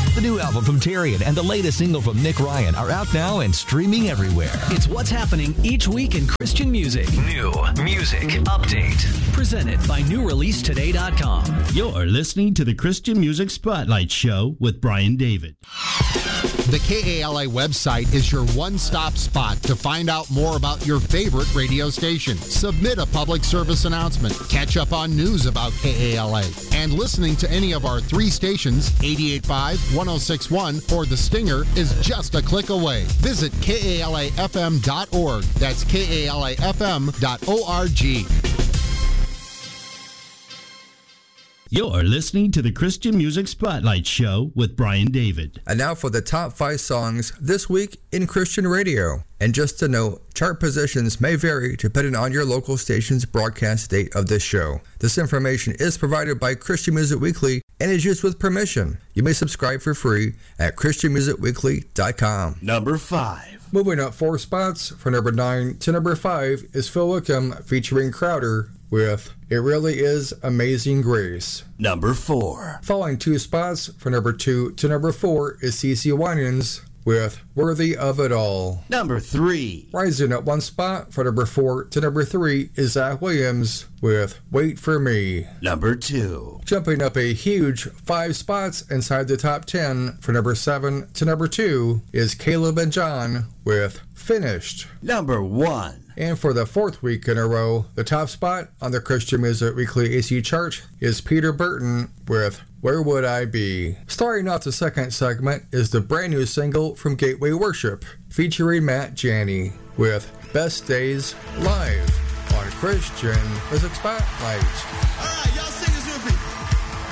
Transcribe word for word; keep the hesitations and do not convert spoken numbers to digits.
The new album from Tyrion and the latest single from Nick Ryan are out now and streaming everywhere. It's what's happening each week in Christian music. New Music Update. Presented by new release today dot com. You're listening to the Christian Music Spotlight Show with Brian David. The K A L A website is your one-stop spot to find out more about your favorite radio station. Submit a public service announcement, catch up on news about K A L A, and listening to any of our three stations, eighty-eight point five, one oh six point one, or The Stinger, is just a click away. Visit K A L A F M dot org. That's K A L A F M dot org. You're listening to the Christian Music Spotlight Show with Brian David. And now for the top five songs this week in Christian radio. And just to note, chart positions may vary depending on your local station's broadcast date of this show. This information is provided by Christian Music Weekly and is used with permission. You may subscribe for free at Christian Music Weekly dot com. Number five. Moving up four spots from number nine to number five is Phil Wickham featuring Crowder with It Really Is Amazing Grace. Number four. Falling two spots from number two to number four is CeCe Winans with Worthy of It All. Number three. Rising up one spot from number four to number three is Zach Williams with Wait For Me. Number two. Jumping up a huge five spots inside the top ten from number seven to number two is Caleb and John with Finished. Number one. And for the fourth week in a row, the top spot on the Christian Music Weekly A C chart is Peter Burton with Where Would I Be? Starting off the second segment is the brand new single from Gateway Worship, featuring Matt Janney with Best Days Live on Christian Music Spotlight. All right.